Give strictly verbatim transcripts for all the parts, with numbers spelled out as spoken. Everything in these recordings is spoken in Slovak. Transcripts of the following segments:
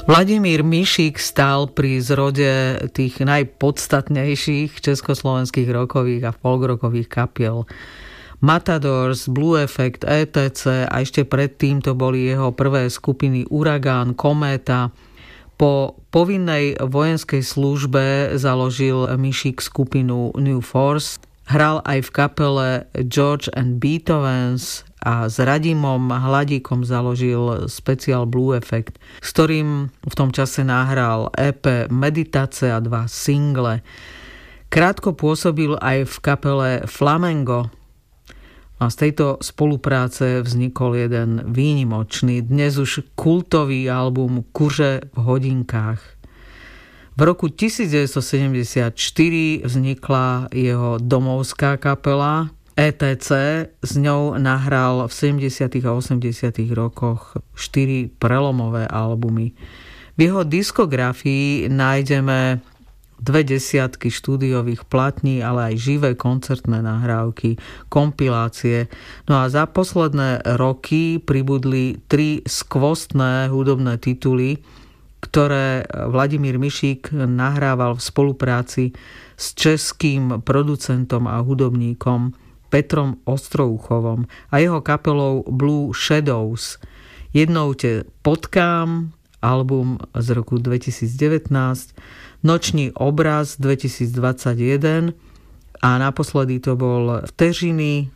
Vladimír Mišík stál pri zrode tých najpodstatnejších československých rockových a folkrockových kapiel. Matadors, Blue Effect, é té cé a ešte predtým to boli jeho prvé skupiny Uragán, Kométa. Po povinnej vojenskej službe založil Mišík skupinu New Force. Hral aj v kapele George and Beethovens a s Radimom Hladíkom založil speciál Blue Effect, s ktorým v tom čase nahral é pé Meditácie a dva single. Krátko pôsobil aj v kapele Flamengo a z tejto spolupráce vznikol jeden výnimočný, dnes už kultový album Kuře v hodinkách. V roku devätnásťsedemdesiatštyri vznikla jeho domovská kapela é té cé, s ňou nahral v sedemdesiatych a osemdesiatych rokoch štyri prelomové albumy. V jeho diskografii nájdeme dve desiatky štúdiových platní, ale aj živé koncertné nahrávky, kompilácie. No a za posledné roky pribudli tri skvostné hudobné tituly, ktoré Vladimír Mišík nahrával v spolupráci s českým producentom a hudobníkom Petrom Ostrouchovom a jeho kapelou Blue Shadows. Jednou te potkám, album z roku dvetisícdevätnásť, Noční obraz dvetisícdvadsaťjeden a naposledy to bol Vteřiny,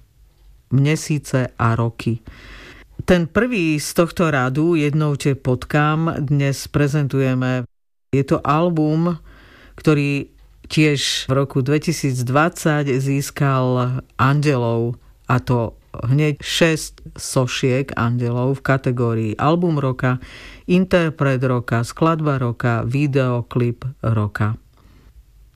Měsíce a roky. Ten prvý z tohto radu, Jednou te potkám, dnes prezentujeme. Je to album, ktorý tiež v roku dvetisícdvadsať získal Andelov, a to hneď šesť sošiek Andelov v kategórii Album roka, Interpret roka, Skladba roka, Videoklip roka.